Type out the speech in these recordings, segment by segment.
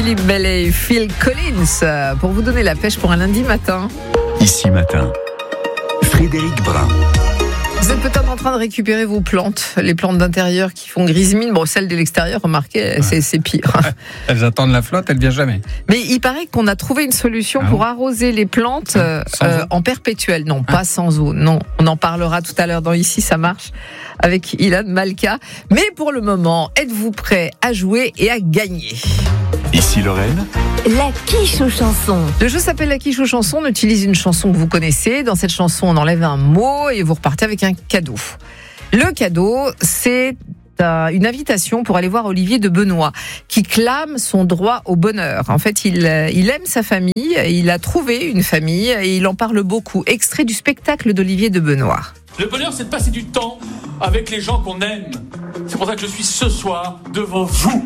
Philippe Bellet et Phil Collins pour vous donner la pêche pour un lundi matin. Ici matin, Frédéric Brun. Vous êtes peut-être en train de récupérer vos plantes, les plantes d'intérieur qui font grise mine. Bon, celles de l'extérieur, remarquez, c'est pire. Elles attendent la flotte, elle vient jamais. Mais il paraît qu'on a trouvé une solution pour arroser les plantes en perpétuel. Non, pas sans eau. Non, on en parlera tout à l'heure dans Ici, ça marche avec Ilan Malka. Mais pour le moment, êtes-vous prêts à jouer et à gagner ? Ici Lorraine. La quiche aux chansons. Le jeu s'appelle La quiche aux chansons. On utilise une chanson que vous connaissez. Dans cette chanson, on enlève un mot et vous repartez avec un cadeau. Le cadeau, c'est une invitation pour aller voir Olivier de Benoît, qui clame son droit au bonheur. En fait, il aime sa famille, il a trouvé une famille et il en parle beaucoup. Extrait du spectacle d'Olivier de Benoît. Le bonheur, c'est de passer du temps avec les gens qu'on aime. C'est pour ça que je suis ce soir devant vous.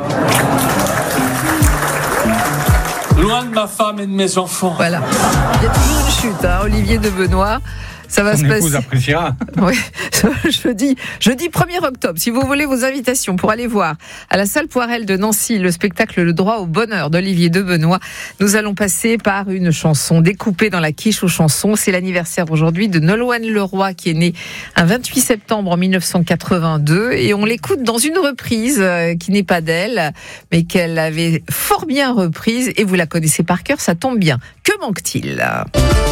Loin de ma femme et de mes enfants. Voilà. Il y a toujours une chute, Olivier de Benoît. Ça va se passer. Son épouse appréciera. Oui, jeudi 1er octobre. Si vous voulez vos invitations pour aller voir à la salle Poirel de Nancy le spectacle Le droit au bonheur d'Olivier de Benoît, nous allons passer par une chanson découpée dans la quiche aux chansons. C'est l'anniversaire aujourd'hui de Nolwenn Leroy qui est née un 28 septembre en 1982 et on l'écoute dans une reprise qui n'est pas d'elle mais qu'elle avait fort bien reprise et vous la connaissez par cœur, ça tombe bien. Que manque-t-il ?